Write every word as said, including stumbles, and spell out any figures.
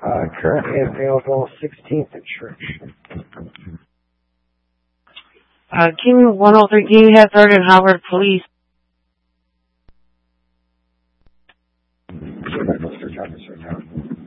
Uh, currently available sixteenth and Church. Uh, King one oh three, do you have third and Howard Police? Mister John, Mister John.